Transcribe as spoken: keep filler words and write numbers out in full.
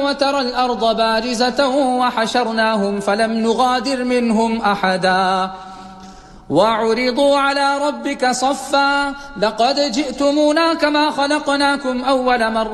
وترى الأرض بارزة وحشرناهم فلم نغادر منهم أحدا وعرضوا على ربك صفا لقد جئتمونا كما خلقناكم أول مرة